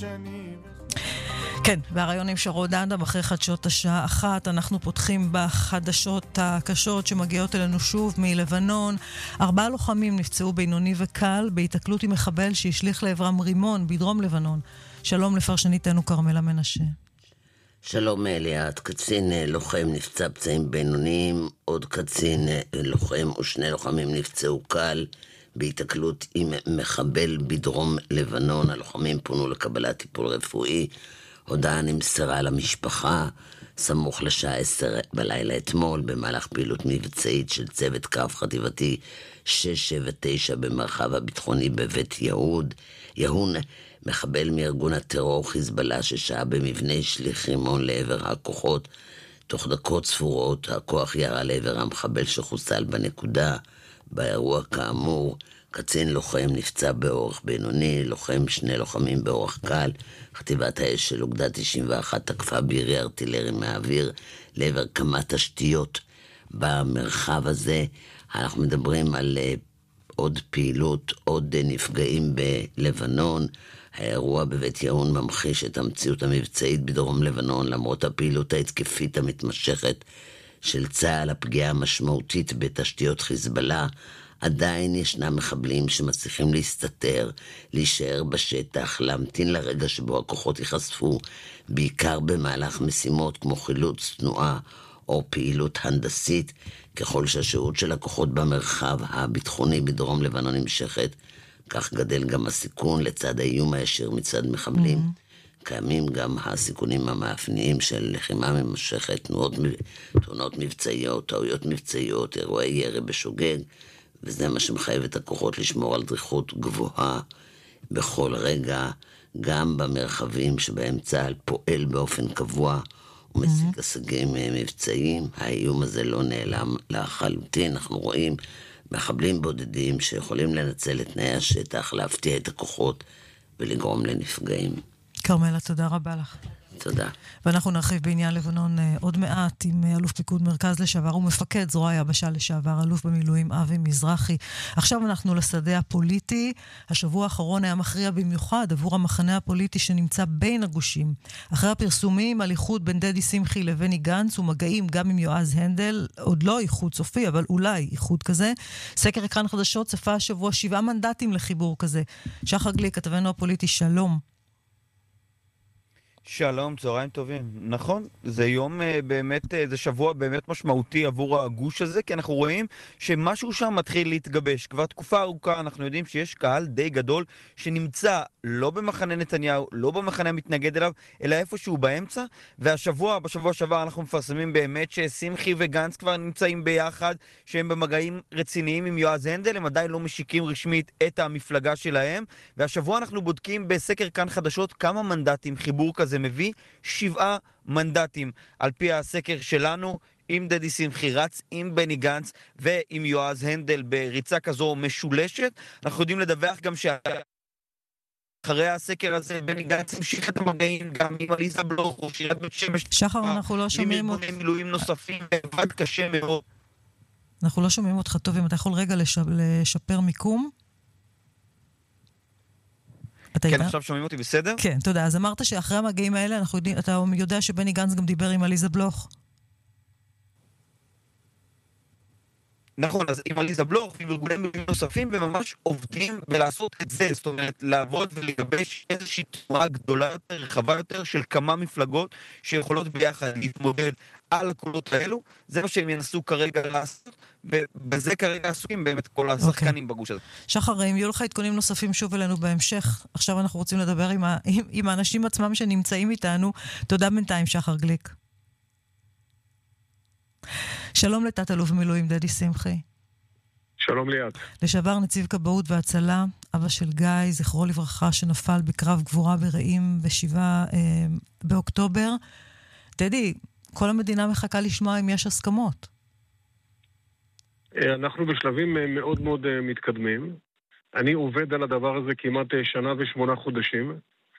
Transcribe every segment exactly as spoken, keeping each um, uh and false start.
כן, והרעיון עם שרוד אדם אחרי חדשות השעה אחת. אנחנו פותחים בחדשות הקשות שמגיעות אלינו שוב מלבנון. ארבעה לוחמים נפצעו בינוני וקל בהתקלות עם מחבל שהשליך לעברם רימון בדרום לבנון. שלום לפרשניתנו כרמלה מנשה. שלום אליאת, קצין לוחם נפצע פצעים בינוניים, עוד קצין לוחם ושני לוחמים נפצעו קל בהתקלות עם מחבל בדרום לבנון. הלוחמים פונו לקבלת טיפול רפואי. הודעה נמסרה למשפחה סמוך לשעה עשר בלילה אתמול במהלך פעילות מבצעית של צוות קו חטיבתי שש שבע תשע במרחב הביטחוני בבית יהוד. יהון, מחבל מארגון הטרור חיזבאללה ששהה במבנה השליך רימון לעבר הכוחות. תוך דקות ספורות הכוח ירה לעבר המחבל שחוסל בנקודה. באירוע כאמור קצין לוחם נפצע באורח בינוני, לוחם שני לוחמים באורח קל. חטיבת האש של אוגדה תשעים ואחת תקפה בירי ארטילרי מהאוויר לעבר כמה תשתיות במרחב הזה. אנחנו מדברים על uh, עוד פעילות, עוד uh, נפגעים בלבנון. האירוע בבית יהון ממחיש את המציאות המבצעית בדרום לבנון, למרות הפעילות ההתקפית המתמשכת של צה"ל, הפגיעה המשמעותית בתשתיות חיזבאללה. עדיין ישנם מחבלים שמצליחים להסתתר, להישאר בשטח, להמתין לרגע שבו הכוחות ייחשפו, בעיקר במהלך משימות כמו חילוץ תנועה או פעילות הנדסית. ככל שהשהות של הכוחות במרחב הביטחוני בדרום לבנון נמשכת, כך גדל גם הסיכון לצד האיום הישיר מצד מחבלים. Mm-hmm. קיימים גם הסיכונים המאפיינים של לחימה ממושכת, תנועות, תאונות מבצעיות, טעויות מבצעיות, אירועי ירי בשוגג, וזה מה שמחייב את הכוחות לשמור על דריכות גבוהה בכל רגע, גם במרחבים שבהם צה"ל פועל באופן קבוע ומשיג הישגים מבצעיים. האיום הזה לא נעלם לחלוטין. אנחנו רואים מחבלים בודדים שיכולים לנצל את תנאי השטח, להפתיע את הכוחות ולגרום לנפגעים. כרמלה, תודה רבה לך. תודה. ואנחנו נרחיב בעניין לבנון עוד מעט עם אלוף פיקוד מרכז לשעבר ומפקד זרוע היבשה לשעבר, אלוף במילואים אבי מזרחי. עכשיו אנחנו לשדה הפוליטי. השבוע האחרון היה מכריע במיוחד עבור המחנה הפוליטי שנמצא בין הגושים. אחרי הפרסומים על איחוד בין דדי שמחי לבני גנץ ומגעים גם עם יועז הנדל, עוד לא איחוד סופי, אבל אולי איחוד כזה. סקר כאן חדשות צפה השבוע שבעה מנדטים לחיבור כזה. שחר גליק, כתבנו הפוליטי, שלום. שלום, צהריים טובים. נכון, זה יום באמת, זה שבוע באמת משמעותי עבור הגוש הזה, כי אנחנו רואים שמשהו שם מתחיל להתגבש. כבר תקופה ארוכה אנחנו יודעים שיש קהל די גדול שנמצא לא במחנה נתניהו, לא במחנה המתנגד אליו, אלא איפשהו באמצע, והשבוע, בשבוע שעבר אנחנו מפרסמים באמת ששמחי וגנץ כבר נמצאים ביחד, שהם במגעים רציניים עם יועז הנדל, הם עדיין לא משיקים רשמית את המפלגה שלהם, והשבוע אנחנו בודקים בסקר כאן חדשות כמה מנדטים חיבור כזה מביא, שבעה מנדטים על פי הסקר שלנו, עם דדי שמחי רץ, עם בני גנץ ועם יועז הנדל בריצה כזו משולשת. אנחנו יודעים לדווח גם שאחרי הסקר הזה בני גנץ המשיך את המגעים גם עם עליזה בלוך או שירת בית שמש. שחר, אנחנו לא שומעים אותך. עם ארגוני מילואים נוספים, ועבד קשה מאוד. אנחנו לא שומעים אותך טוב, אם אתה יכול רגע לשפר מיקום. כן, עכשיו שומעים אותי בסדר? כן, תודה. אז אמרת שאחרי המגעים האלה, אנחנו יודעים, אתה יודע שבני גנץ גם דיבר עם עליזה בלוך? נכון, אז עם עליזה בלוך ועם ארגוני מילואים נוספים, וממש עובדים ולעשות את זה, זאת אומרת, לעבוד ולגבש איזושהי תנועה גדולה יותר, רחבה יותר, של כמה מפלגות שיכולות ביחד להתמודד על הקולות האלו. זה מה שהם ינסו כרגע לעשות, ובזה כרגע עסוקים באמת כל השחקנים okay. בגוש הזה. שחר, אם יהיו לך עדכונים נוספים שוב אלינו בהמשך, עכשיו אנחנו רוצים לדבר עם, ה... עם, עם האנשים עצמם שנמצאים איתנו. תודה בינתיים, שחר גליק. שלום לתת אלוף במילואים דדי שמחי. שלום ליאת. לשעבר נציב כבאות והצלה, אבא של גיא, זכרו לברכה, שנפל בקרב גבורה ברעים בשבעה אה, באוקטובר. דדי, כל המדינה מחכה לשמוע אם יש הסכמות. אנחנו בשלבים מאוד מאוד מתקדמים. אני עובד על הדבר הזה כמעט שנה ושמונה חודשים.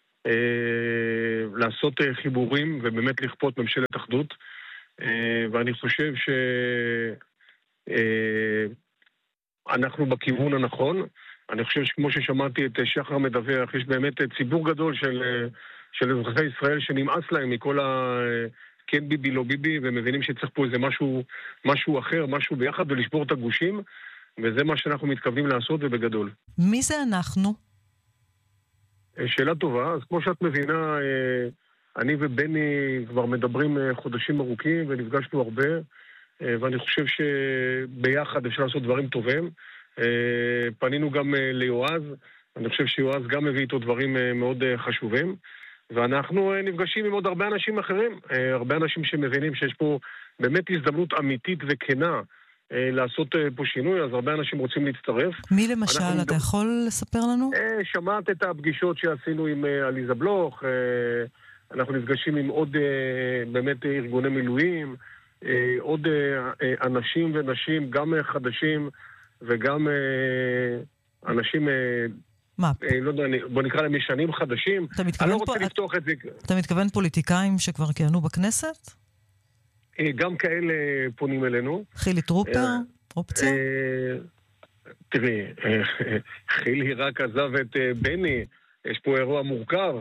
לעשות חיבורים ובאמת לכפות ממשלת אחדות. ואני חושב שאנחנו בכיוון הנכון. אני חושב שכמו ששמעתי את שחר מדווח, יש באמת ציבור גדול של, של אזרחי ישראל שנמאס להם מכל ה... כן ביבי לא ביבי, ומבינים שצריך פה איזה משהו, משהו אחר, משהו ביחד, ולשבור את הגושים, וזה מה שאנחנו מתכוונים לעשות ובגדול. מי זה אנחנו? שאלה טובה. אז כמו שאת מבינה, אני ובני כבר מדברים חודשים ארוכים, ונפגשנו הרבה, ואני חושב שביחד אפשר לעשות דברים טובים. פנינו גם ליועז, אני חושב שיועז גם מביא איתו דברים מאוד חשובים, ואנחנו נפגשים עם עוד הרבה אנשים אחרים, הרבה אנשים שמבינים שיש פה באמת הזדמנות אמיתית וכנה לעשות פה שינוי, אז הרבה אנשים רוצים להצטרף. מי למשל? אתה מדבר... יכול לספר לנו? שמעת את הפגישות שעשינו עם עליזה בלוך, אנחנו נפגשים עם עוד באמת ארגוני מילואים, עוד אנשים ונשים, גם חדשים וגם אנשים... מה? לא יודע, בוא נקרא להם משנים חדשים. אני לא רוצה לפתוח את זה. אתה מתכוון פוליטיקאים שכבר כיהנו בכנסת? גם כאלה פונים אלינו. חילי טרופר? אופציה? תראי, חילי רק עזב את בני, יש פה אירוע מורכב,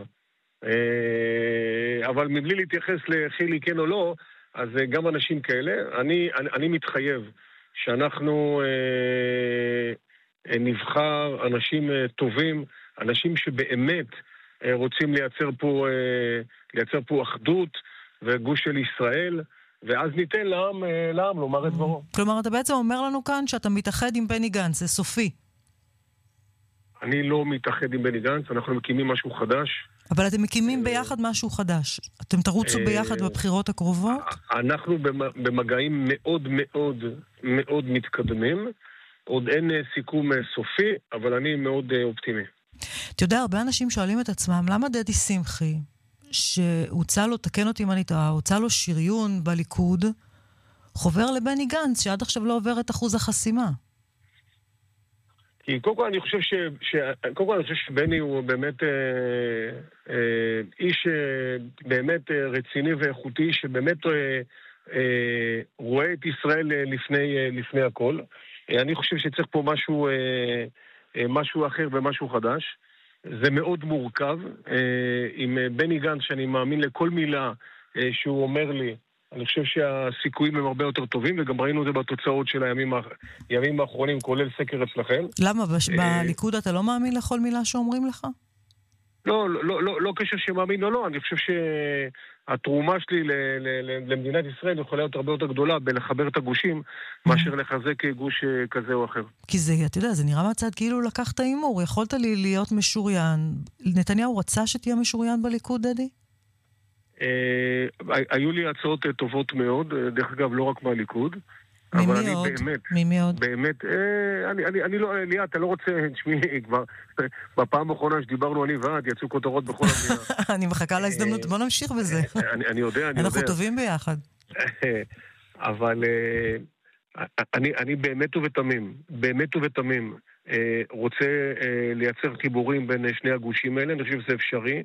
אבל מבלי להתייחס לחילי כן או לא, אז גם אנשים כאלה, אני, אני מתחייב שאנחנו נבחר אנשים טובים, אנשים שבאמת רוצים לייצר פה, לייצר פה אחדות וגוש של ישראל, ואז ניתן לעם, לעם לומר את דברו. כלומר, אתה בעצם אומר לנו כאן שאתה מתאחד עם בני גנץ, זה סופי. אני לא מתאחד עם בני גנץ, אנחנו מקימים משהו חדש. אבל אתם מקימים ביחד משהו חדש. אתם תרוצו ביחד בבחירות הקרובות? אנחנו במגעים מאוד מאוד מאוד מתקדמים. עוד אין סיכום סופי, אבל אני מאוד אופטימי. אתה יודע, הרבה אנשים שואלים את עצמם, למה דדי שמחי, שהוצא לו, תקן אותי אם אני טועה, הוצא לו שריון בליכוד, חובר לבני גנץ, שעד עכשיו לא עובר את אחוז החסימה? כי קודם כל אני חושב ש... ש... קודם כל אני חושב שבני הוא באמת אה, אה, איש אה, באמת אה, רציני ואיכותי, שבאמת אה, אה, רואה את ישראל לפני, אה, לפני הכל. אה, אני חושב שצריך פה משהו, אה, אה, משהו אחר ומשהו חדש. זה מאוד מורכב. אה, עם בני גנץ, שאני מאמין לכל מילה אה, שהוא אומר לי, אני חושב שהסיכויים הם הרבה יותר טובים, וגם ראינו את זה בתוצאות של הימים, הימים האחרונים, כולל סקר אצלכם. למה? בליכוד אתה לא מאמין לכל מילה שאומרים לך? לא, לא, לא, לא קשר שמאמין או לא. אני חושב שהתרומה שלי למדינת ישראל יכולה להיות הרבה יותר גדולה בלחבר את הגושים, מאשר לחזק גוש כזה או אחר. כי זה, אתה יודע, זה נראה מהצד כאילו לקחת אימור. יכולת לי להיות משוריין. נתניהו רצה שתהיה משוריין בליכוד, דדי? היו לי הצעות טובות מאוד, דרך אגב לא רק מהליכוד, אבל אני באמת, ממי עוד? באמת, אני לא, ליאת, אתה לא רוצה, תשמעי, כבר בפעם האחרונה שדיברנו אני ואת, יצאו כותרות בכל המדינה. אני מחכה להזדמנות, בוא נמשיך בזה. אני יודע, אני יודע. אנחנו טובים ביחד. אבל אני באמת ובתמים, באמת ובתמים, רוצה לייצר חיבורים בין שני הגושים האלה, אני חושב שזה אפשרי.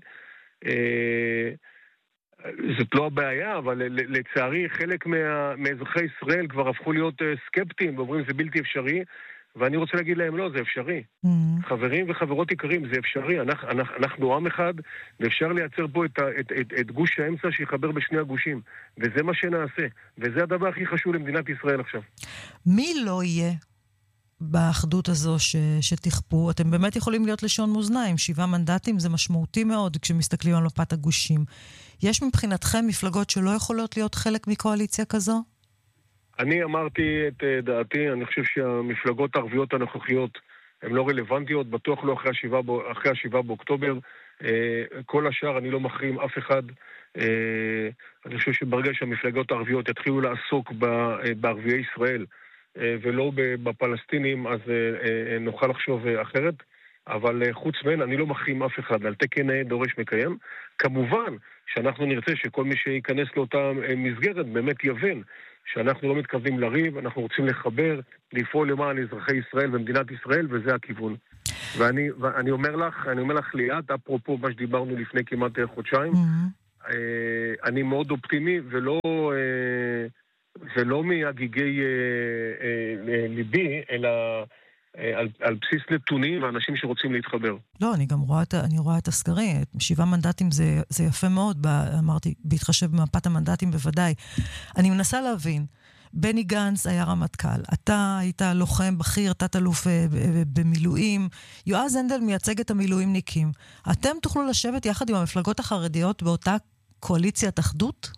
זאת לא הבעיה, אבל לצערי חלק מאזרחי ישראל כבר הפכו להיות סקפטיים, ואומרים זה בלתי אפשרי, ואני רוצה להגיד להם לא, זה אפשרי. Mm-hmm. חברים וחברות יקרים, זה אפשרי. אנחנו, אנחנו עם אחד, ואפשר לייצר פה את, את, את, את גוש האמצע שיחבר בשני הגושים, וזה מה שנעשה. וזה הדבר הכי חשוב למדינת ישראל עכשיו. מי לא יהיה באחדות הזו ש, שתכפו? אתם באמת יכולים להיות לשון מאזניים. שבעה מנדטים זה משמעותי מאוד כשמסתכלים על מפת הגושים. יש מבחינתכם מפלגות שלא יכולות להיות חלק מקואליציה כזו? אני אמרתי את דעתי, אני חושב שהמפלגות הערביות הנוכחיות הן לא רלוונטיות, בטוח לא אחרי השבעה, אחרי השבעה באוקטובר. כל השאר אני לא מחרים אף אחד. אני חושב שברגע שהמפלגות הערביות יתחילו לעסוק בערביי ישראל ולא בפלסטינים, אז נוכל לחשוב אחרת. אבל חוץ מהן, אני לא מחרים אף אחד, על תקן נאה דורש מקיים. כמובן שאנחנו נרצה שכל מי שייכנס לאותה מסגרת באמת יבין שאנחנו לא מתכוונים לריב, אנחנו רוצים לחבר, לפעול למען אזרחי ישראל ומדינת ישראל, וזה הכיוון. ואני, ואני אומר לך, אני אומר לך ליאת, אפרופו מה שדיברנו לפני כמעט חודשיים, mm-hmm. אני מאוד אופטימי, ולא, ולא מהגיגי ליבי, אלא על, על בסיס נתונים ואנשים שרוצים להתחבר. לא, אני גם רואה את, אני רואה את הסקרים, שבעה מנדטים זה, זה יפה מאוד, ב, אמרתי, בהתחשב במפת המנדטים בוודאי. אני מנסה להבין, בני גנץ היה רמטכ"ל, אתה היית לוחם בכיר, תת-אלוף במילואים, יועז הנדל מייצג את המילואימניקים. אתם תוכלו לשבת יחד עם המפלגות החרדיות באותה קואליציית אחדות?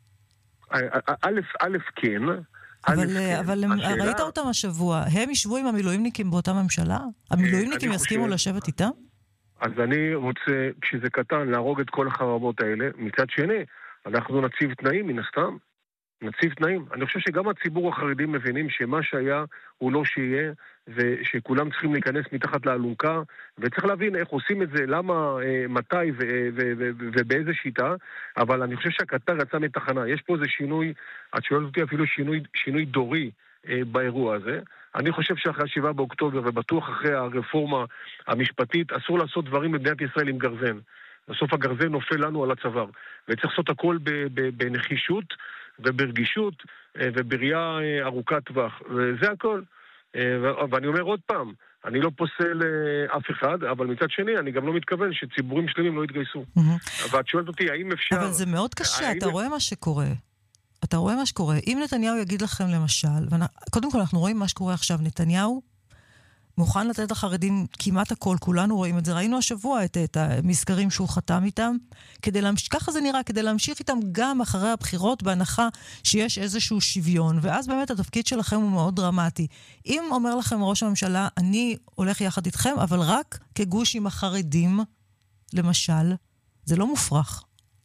א', א', כן. אבל, אבל השאלה... ראית אותם השבוע, הם ישבו עם המילואימניקים באותה ממשלה? המילואימניקים יסכימו חושב... לשבת איתם? אז אני רוצה, כשזה קטן, להרוג את כל החרמות האלה. מצד שני, אנחנו נציב תנאים מן הסתם. נציב תנאים. אני חושב שגם הציבור החרדים מבינים שמה שהיה הוא לא שיהיה, ושכולם צריכים להיכנס מתחת לאלונקה, וצריך להבין איך עושים את זה, למה, מתי ו- ו- ו- ובאיזה שיטה, אבל אני חושב שהקטר יצא מתחנה. יש פה איזה שינוי, את שואלת אותי אפילו שינוי, שינוי דורי באירוע הזה. אני חושב שאחרי השבעה באוקטובר, ובטוח אחרי הרפורמה המשפטית, אסור לעשות דברים במדינת ישראל עם גרזן. בסוף הגרזן נופל לנו על הצוואר, וצריך לעשות הכל בנחישות, וברגישות ובראייה ארוכת טווח. וזה הכל. ואני אומר עוד פעם, אני לא פוסל אף אחד, אבל מצד שני אני גם לא מתכוון שציבורים שלמים לא יתגייסו. ואת שואלת אותי, האם אפשר... אבל זה מאוד קשה, אתה רואה מה שקורה. אתה רואה מה שקורה. אם נתניהו יגיד לכם למשל, קודם כל אנחנו רואים מה שקורה עכשיו, נתניהו מוכן לתת לחרדים כמעט הכל, כולנו רואים את זה, ראינו השבוע את, את המזכרים שהוא חתם איתם, כדי להמש... ככה זה נראה, כדי להמשיך איתם גם אחרי הבחירות, בהנחה שיש איזשהו שוויון, ואז באמת התפקיד שלכם הוא מאוד דרמטי. אם אומר לכם ראש הממשלה, אני הולך יחד איתכם, אבל רק כגוש עם החרדים, למשל, זה לא מופרך.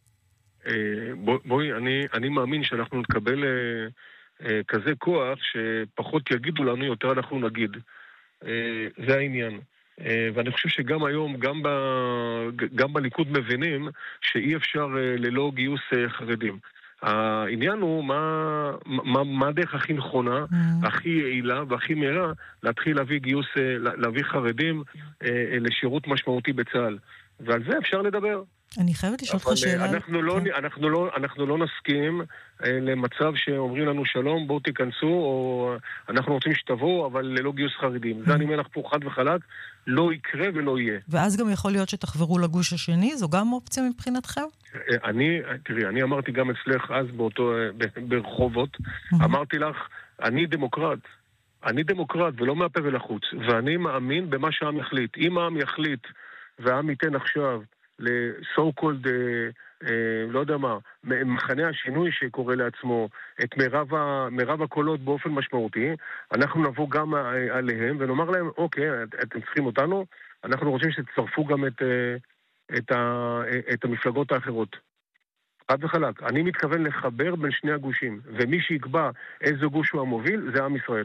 בואי, אני, אני מאמין שאנחנו נקבל כזה כוח, שפחות יגידו לנו, יותר אנחנו נגיד. זה העניין. ואני חושב שגם היום, גם, ב, גם בליכוד מבינים שאי אפשר ללא גיוס חרדים. העניין הוא מה, מה, מה הדרך הכי נכונה, mm. הכי יעילה והכי מהירה להתחיל להביא גיוס, להביא חרדים לשירות משמעותי בצה"ל. ועל זה אפשר לדבר. אני חייבת לשאול אותך שאלה. אנחנו לא, כן. אנחנו לא, אנחנו לא נסכים למצב שאומרים לנו שלום, בואו תיכנסו, או אנחנו רוצים שתבואו, אבל ללא גיוס חרדים. זה אני אומר לך פה חד וחלק, לא יקרה ולא יהיה. ואז גם יכול להיות שתחברו לגוש השני, זו גם אופציה מבחינתכם? אני, תראי, אני אמרתי גם אצלך אז באותו, ברחובות, אמרתי לך, אני דמוקרט. אני דמוקרט ולא מהפה ולחוץ, ואני מאמין במה שהעם יחליט. אם העם יחליט, והעם ייתן עכשיו ל-so called, uh, uh, לא יודע מה, מחנה השינוי שקורא לעצמו, את מירב, ה, מירב הקולות באופן משמעותי, אנחנו נבוא גם עליהם ונאמר להם, אוקיי, את, אתם צריכים אותנו, אנחנו רוצים שתצטרפו גם את, את, ה, את המפלגות האחרות. עד וחלק. אני מתכוון לחבר בין שני הגושים, ומי שיקבע איזה גוש הוא המוביל, זה עם ישראל.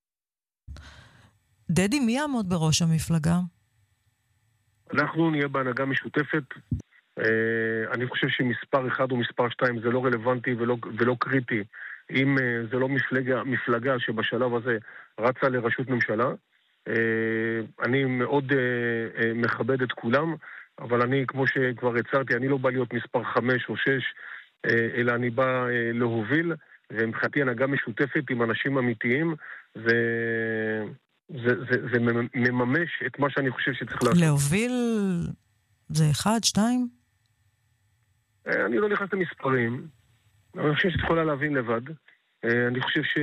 דדי, מי יעמוד בראש המפלגה? אנחנו נהיה בהנהגה משותפת. אני חושב שמספר אחד ומספר שתיים זה לא רלוונטי ולא, ולא קריטי. אם זה לא מפלגה, מפלגה שבשלב הזה רצה לראשות ממשלה, אני מאוד מכבד את כולם, אבל אני, כמו שכבר הצרתי, אני לא בא להיות מספר חמש או שש, אלא אני בא להוביל, ומבחינתי הנהגה משותפת עם אנשים אמיתיים, ו... זה, זה, זה מממש את מה שאני חושב שצריך לעשות. להוביל זה אחד, שתיים? אני לא נכנס למספרים. אני חושב שאת יכולה להבין לבד. אני חושב ש...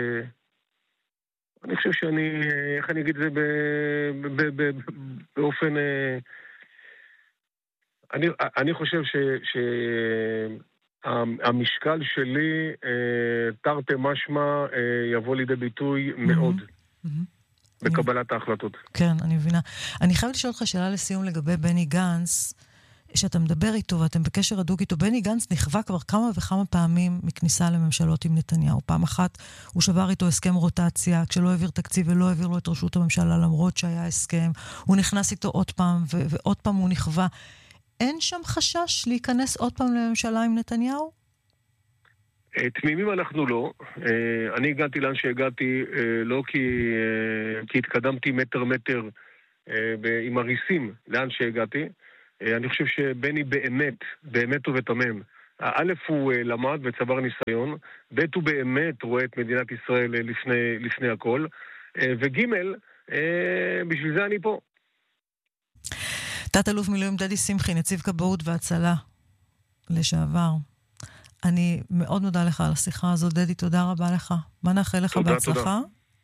אני חושב שאני... איך אני אגיד את זה ב... ב... ב... באופן... אני, אני חושב ש... ש... המשקל שלי, תרתי משמע, יבוא לידי ביטוי מאוד. בקבלת ההחלטות. כן, אני מבינה. אני חייבת לשאול אותך שאלה לסיום לגבי בני גנץ, שאתה מדבר איתו ואתם בקשר הדוק איתו. בני גנץ נכווה כבר כמה וכמה פעמים מכניסה לממשלות עם נתניהו. פעם אחת הוא שבר איתו הסכם רוטציה, כשלא העביר תקציב ולא העביר לו את רשות הממשלה, למרות שהיה הסכם. הוא נכנס איתו עוד פעם ו- ועוד פעם הוא נכווה. אין שם חשש להיכנס עוד פעם לממשלה עם נתניהו? תמימים אנחנו לא. אני הגעתי לאן שהגעתי לא כי, כי התקדמתי מטר מטר עם הריסים לאן שהגעתי. אני חושב שבני באמת, באמת ובתמם. א' הוא למד וצבר ניסיון, ב' הוא באמת רואה את מדינת ישראל לפני, לפני הכל, וג' אה, בשביל זה אני פה. תת-אלוף מילואים דדי שמחי, נציב כבאות והצלה לשעבר. אני מאוד מודה לך על השיחה הזאת, דדי, תודה רבה לך. מה נאחל לך תודה, בהצלחה? תודה.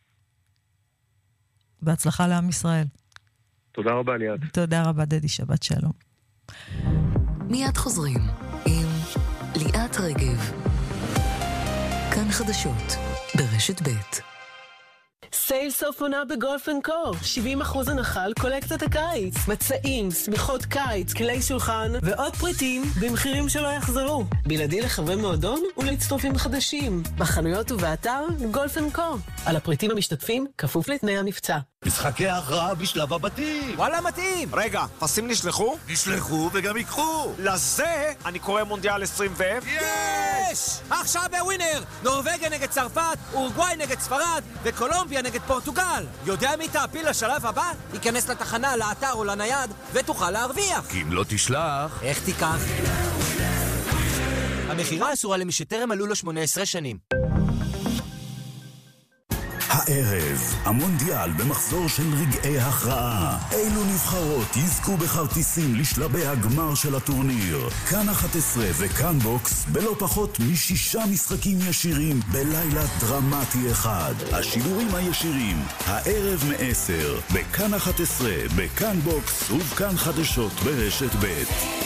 בהצלחה לעם ישראל. תודה רבה, ליאת. תודה רבה, דדי, שבת שלום. מיד חוזרים עם ליאת רגב. כאן חדשות ברשת ב'. סייל סוף עונה בגולף אנד קו. שבעים אחוז הנחה על קולקציית הקיץ. מצעים, סמיכות קיץ, כלי שולחן ועוד פריטים במחירים שלא יחזרו. בלעדי לחברי מועדון ולהצטרפים חדשים. בחנויות ובאתר גולף אנד קו. על הפריטים המשתתפים כפוף לתנאי המבצע. משחקי ההכרעה בשלב הבתים. וואלה מתאים. רגע, פסים נשלחו? נשלחו וגם ייקחו. לזה אני קורא מונדיאל עשרים ו... יש! עכשיו בווינר! נורווגיה נגד צרפת, אורוגוואי נגד ספרד וקולומביה נגד פורטוגל. יודע מי תעפיל לשלב הבא? ייכנס לתחנה, לאתר או לנייד ותוכל להרוויח. כי אם לא תשלח... איך תיקח? המחירה אסורה למי שטרם מלאו לו שמונה עשרה שנים. הערב, המונדיאל במחזור של רגעי הכרעה. אילו נבחרות יזכו בכרטיסים לשלבי הגמר של הטורניר. כאן אחת עשרה וכאן בוקס בלא פחות משישה משחקים ישירים בלילה דרמטי אחד. השידורים הישירים, הערב מעשר, בכאן אחת עשרה, בכאן בוקס ובכאן חדשות ברשת ב'.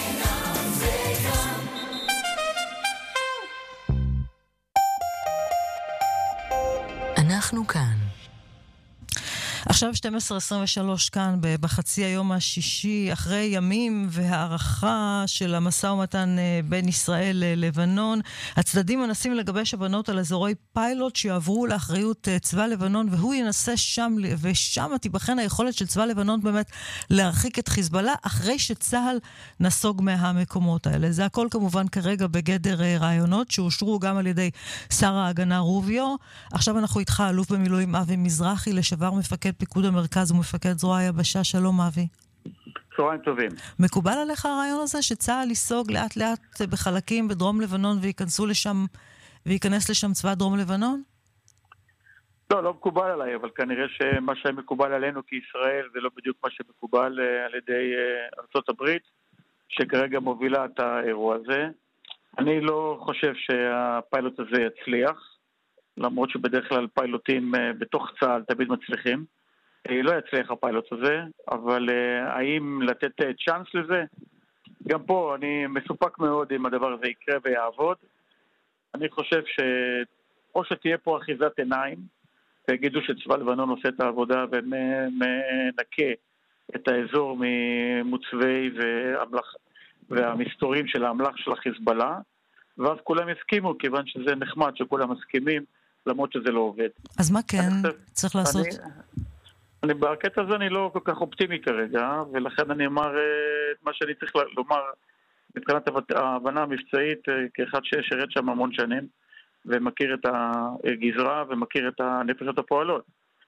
אנחנו כאן. עכשיו שתים עשרה עשרים ושלוש כאן בחצי היום השישי, אחרי ימים והערכה של המשא ומתן בין ישראל ללבנון. הצדדים מנסים לגבש הבנות על אזורי פיילוט שיעברו לאחריות צבא לבנון, והוא ינסה שם, ושם תיבחן היכולת של צבא לבנון באמת להרחיק את חיזבאללה, אחרי שצהל נסוג מהמקומות האלה. זה הכל כמובן כרגע בגדר רעיונות שאושרו גם על ידי שר ההגנה רוביו. עכשיו אנחנו איתך, אלוף במילואים אבי מזרחי, לשעבר מפקד פיקוד המרכז ומפקד זרוע היבשה. שלום אבי. צהריים טובים. מקובל עליך הרעיון הזה שצה"ל ייסוג לאט לאט בחלקים בדרום לבנון וייכנסו לשם, וייכנס לשם צבא דרום לבנון? לא, לא מקובל עליי, אבל כנראה שמה שמקובל עלינו כישראל זה לא בדיוק מה שמקובל על ידי ארצות הברית, שכרגע מובילה את האירוע הזה. אני לא חושב שהפיילוט הזה יצליח, למרות שבדרך כלל פיילוטים בתוך צה"ל תמיד מצליחים. לא יצליח הפיילוט הזה, אבל האם לתת צ'אנס לזה? גם פה אני מסופק מאוד אם הדבר הזה יקרה ויעבוד. אני חושב שאו שתהיה פה אחיזת עיניים, ויגידו שצבא לבנון עושה את העבודה ומנקה את האזור ממוצבי והמלח, והמסתורים של האמל"ח של החיזבאללה, ואז כולם יסכימו, כיוון שזה נחמד שכולם מסכימים, למרות שזה לא עובד. אז מה כן חושב, צריך לעשות? אני, אני בקטע הזה אני לא כל כך אופטימי כרגע, ולכן אני אמר את מה שאני צריך לומר מבחינת ההבנה המבצעית, כאחד ששרת שם המון שנים, ומכיר את הגזרה ומכיר את הנפשות הפועלות.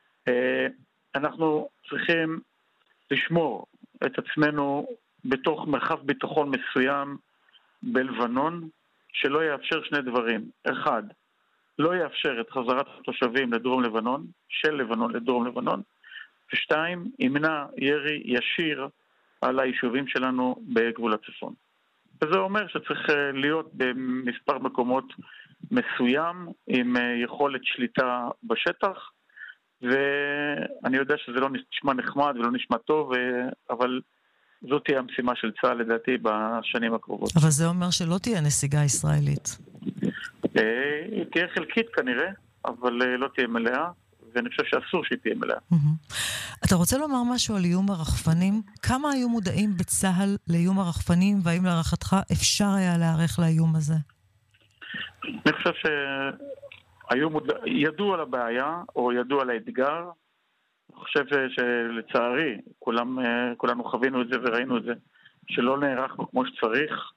אנחנו צריכים לשמור את עצמנו בתוך מרחב ביטחון מסוים בלבנון, שלא יאפשר שני דברים. אחד, לא יאפשר את חזרת התושבים לדרום לבנון, של לבנון לדרום לבנון, ושתיים, ימנע ירי ישיר על היישובים שלנו בגבול הצפון. וזה אומר שצריך להיות במספר מקומות מסוים, עם יכולת שליטה בשטח, ואני יודע שזה לא נשמע נחמד ולא נשמע טוב, אבל זאת תהיה המשימה של צה"ל לדעתי בשנים הקרובות. אבל זה אומר שלא תהיה נסיגה ישראלית. היא תהיה חלקית כנראה, אבל לא תהיה מלאה, ואני חושב שאסור שהיא תהיה מלאה. אתה רוצה לומר משהו על איום הרחפנים? כמה היו מודעים בצה"ל לאיום הרחפנים, והאם להערכתך אפשר היה להיערך לאיום הזה? אני חושב שהיו מודע... ידעו על הבעיה, או ידעו על האתגר. אני חושב שלצערי, כולם, כולנו חווינו את זה וראינו את זה, שלא נערכנו כמו שצריך,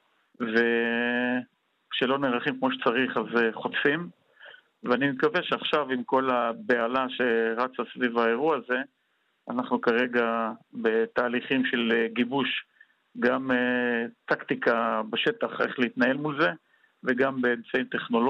וכשלא נערכים כמו שצריך אז חוטפים. ואני מקווה שעכשיו עם כל הבעלה שרצה סביב האירוע הזה, אנחנו כרגע בתהליכים של גיבוש גם טקטיקה בשטח איך להתנהל מול זה, וגם באמצעים טכנולוגיים.